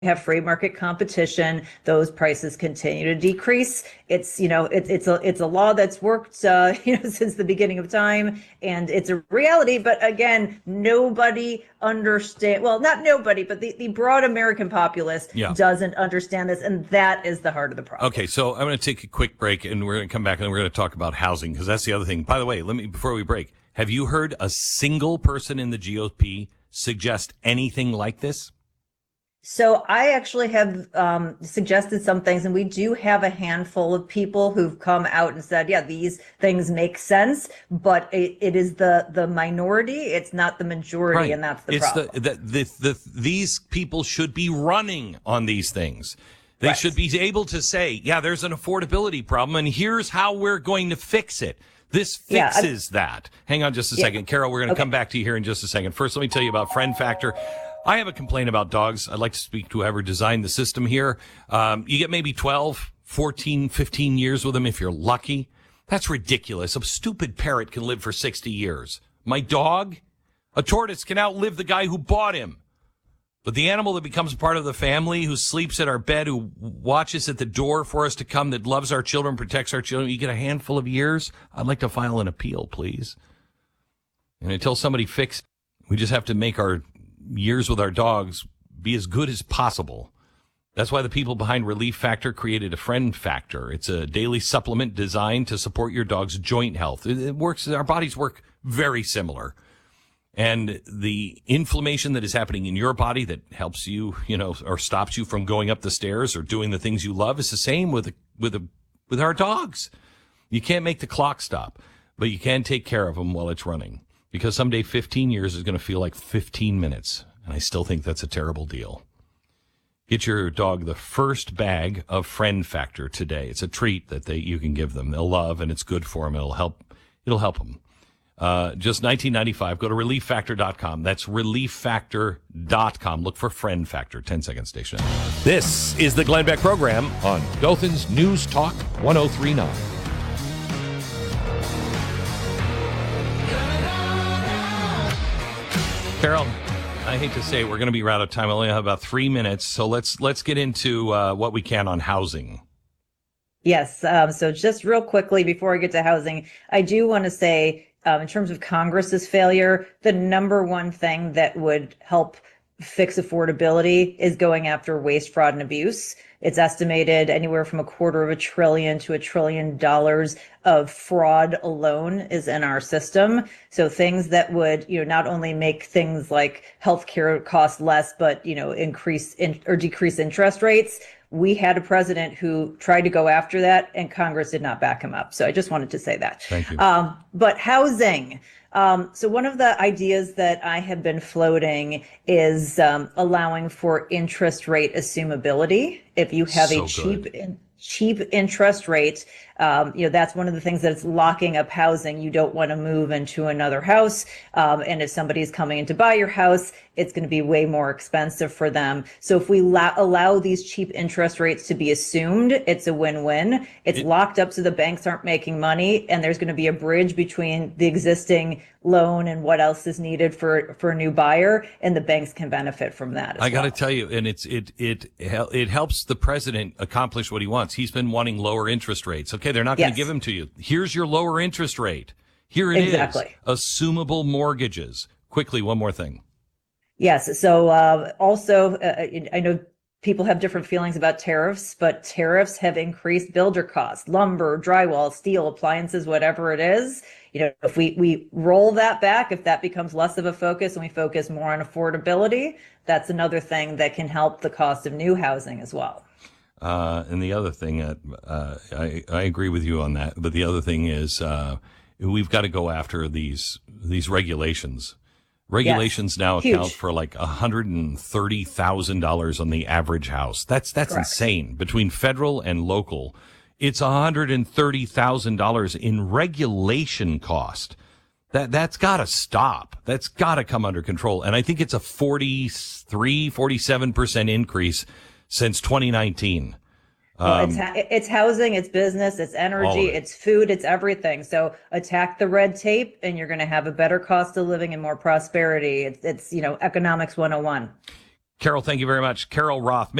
have free market competition, those prices continue to decrease. It's a law that's worked since the beginning of time, and it's a reality. But again, nobody understand. Well, not nobody, but the broad American populace doesn't understand this, and that is the heart of the problem. Okay, so I'm going to take a quick break, and we're going to come back, and we're going to talk about housing, because that's the other thing. By the way, before we break, have you heard a single person in the GOP suggest anything like this? So I actually have suggested some things, and we do have a handful of people who've come out and said, yeah, these things make sense, but it is the minority. It's not the majority, right. And that's the problem. These people should be running on these things. They right. should be able to say, yeah, there's an affordability problem, and here's how we're going to fix it. This fixes that. Hang on just a second. Carol, we're going to come back to you here in just a second. First, let me tell you about Friend Factor. I have a complaint about dogs. I'd like to speak to whoever designed the system here. You get maybe 12, 14, 15 years with them if you're lucky. That's ridiculous. A stupid parrot can live for 60 years. My dog, a tortoise, can outlive the guy who bought him. But the animal that becomes part of the family, who sleeps at our bed, who watches at the door for us to come, that loves our children, protects our children, you get a handful of years. I'd like to file an appeal, please. And until somebody fixes, we just have to make our years with our dogs be as good as possible. That's why the people behind Relief Factor created a Friend Factor. It's a daily supplement designed to support your dog's joint health. It works. Our bodies work very similar. And the inflammation that is happening in your body that helps you, or stops you from going up the stairs or doing the things you love is the same with our dogs. You can't make the clock stop, but you can take care of them while it's running. Because someday 15 years is going to feel like 15 minutes. And I still think that's a terrible deal. Get your dog the first bag of Friend Factor today. It's a treat that you can give them. They'll love, and it's good for them. It'll help them. Just $19.95. Go to relieffactor.com. That's relieffactor.com. Look for Friend Factor. 10-second station. This is the Glenn Beck program on Dothan's News Talk 1039. Carol, I hate to say it, we're going to be out of time. I only have about 3 minutes, so let's get into what we can on housing. Yes. So just real quickly before I get to housing, I do want to say, in terms of Congress's failure, the number one thing that would help fix affordability is going after waste, fraud, and abuse. It's estimated anywhere from $250 billion to $1 trillion of fraud alone is in our system. So things that would, not only make things like healthcare cost less, but, increase or decrease interest rates. We had a president who tried to go after that, and Congress did not back him up. So I just wanted to say that. Thank you. But housing. So one of the ideas that I have been floating is allowing for interest rate assumability. If you have a cheap interest rate, that's one of the things that's locking up housing. You don't want to move into another house. And if somebody's coming in to buy your house, it's going to be way more expensive for them. So if we allow these cheap interest rates to be assumed, it's a win-win. It's locked up so the banks aren't making money, and there's going to be a bridge between the existing loan and what else is needed for a new buyer, and the banks can benefit from that as I got to tell you, and it helps the president accomplish what he wants. He's been wanting lower interest rates. Okay, they're not going to give them to you. Here's your lower interest rate. Here it is. Assumable mortgages. Quickly, one more thing. Yes. So also, I know people have different feelings about tariffs, but tariffs have increased builder costs, lumber, drywall, steel, appliances, whatever it is. If we roll that back, if that becomes less of a focus and we focus more on affordability, that's another thing that can help the cost of new housing as well. And the other thing, I agree with you on that. But the other thing is we've got to go after these regulations. Regulations now account for like $130,000 on the average house. That's insane. Between federal and local, it's $130,000 in regulation cost. That's got to stop. That's got to come under control. And I think it's a 47% increase since 2019. It's housing, it's business, it's energy, it's food, it's everything. So attack the red tape, and you're going to have a better cost of living and more prosperity. It's economics 101. Carol, thank you very much. Carol Roth.